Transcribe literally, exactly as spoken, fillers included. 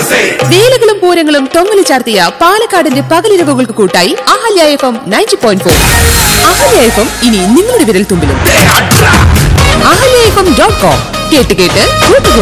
വേലകളും പൂരങ്ങളും തൊങ്ങലു ചാർത്തിയ പാലക്കാടിന്റെ പകലിരവുകൾക്ക് കൂട്ടായി Ahalya F M ninety point four. Ahalya F M ഇനി നിങ്ങളുടെ വിരൽ തുമ്പിലും. Ahalya F M dot com കേട്ട് കേട്ട്